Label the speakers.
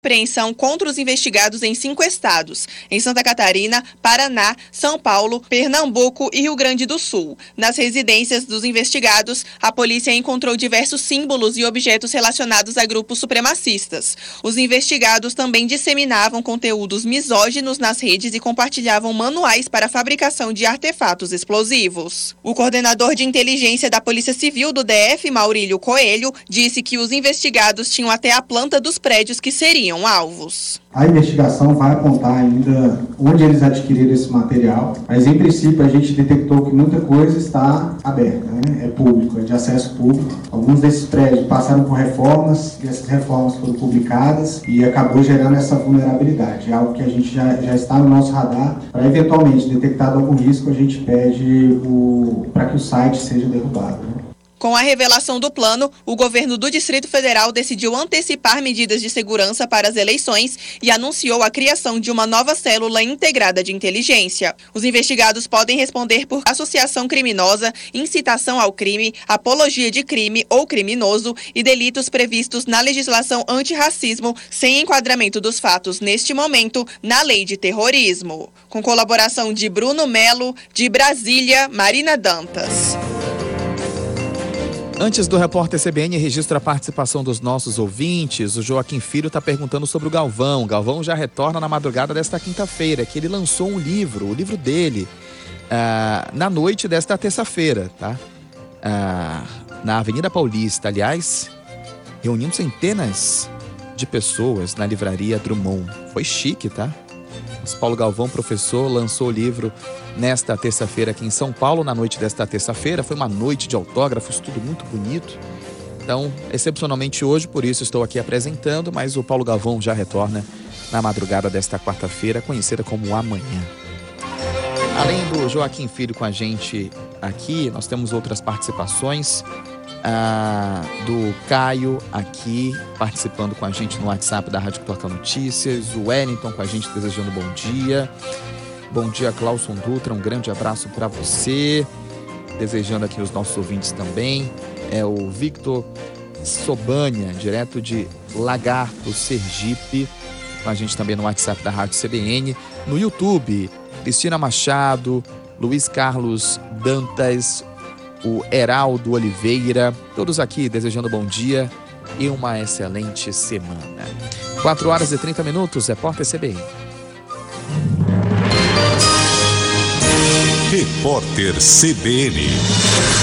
Speaker 1: Apreensão contra os investigados em 5 estados, em Santa Catarina, Paraná, São Paulo, Pernambuco e Rio Grande do Sul. Nas residências dos investigados, a polícia encontrou diversos símbolos e objetos relacionados a grupos supremacistas. Os investigados também disseminavam conteúdos misóginos nas redes e compartilhavam manuais para a fabricação de artefatos explosivos. O coordenador de inteligência da Polícia Civil do DF, Maurílio Coelho, disse que os investigados tinham até a planta dos prédios que seriam alvos.
Speaker 2: A investigação vai apontar ainda onde eles adquiriram esse material, mas em princípio a gente detectou que muita coisa está aberta, né? É público, é de acesso público. Alguns desses prédios passaram por reformas e essas reformas foram publicadas e acabou gerando essa vulnerabilidade. É algo que a gente já está no nosso radar. Para eventualmente detectado algum risco, a gente pede para que o site seja derrubado, né?
Speaker 1: Com a revelação do plano, o governo do Distrito Federal decidiu antecipar medidas de segurança para as eleições e anunciou a criação de uma nova célula integrada de inteligência. Os investigados podem responder por associação criminosa, incitação ao crime, apologia de crime ou criminoso e delitos previstos na legislação antirracismo, sem enquadramento dos fatos neste momento na lei de terrorismo. Com colaboração de Bruno Melo, de Brasília, Marina Dantas.
Speaker 3: Antes do repórter CBN registra a participação dos nossos ouvintes, o Joaquim Filho está perguntando sobre o Galvão. O Galvão já retorna na madrugada desta quinta-feira, que ele lançou um livro, o livro dele, na noite desta terça-feira, tá? Na Avenida Paulista, aliás, reunindo centenas de pessoas na livraria Drummond. Foi chique, tá? Mas Paulo Galvão, professor, lançou o livro nesta terça-feira aqui em São Paulo, na noite desta terça-feira. Foi uma noite de autógrafos, tudo muito bonito. Então, excepcionalmente hoje, por isso estou aqui apresentando, mas o Paulo Galvão já retorna na madrugada desta quarta-feira, conhecida como Amanhã. Além do Joaquim Filho com a gente aqui, nós temos outras participações. Do Caio aqui participando com a gente no WhatsApp da Rádio Portal Notícias, o Wellington com a gente desejando bom dia. Bom dia, Clauson Dutra, um grande abraço para você. Desejando aqui os nossos ouvintes também. É o Victor Sobania, direto de Lagarto, Sergipe, com a gente também no WhatsApp da Rádio CBN. No YouTube, Cristina Machado, Luiz Carlos Dantas, o Heraldo Oliveira, todos aqui desejando bom dia e uma excelente semana. 4h30, repórter CBN.
Speaker 4: Repórter CBN.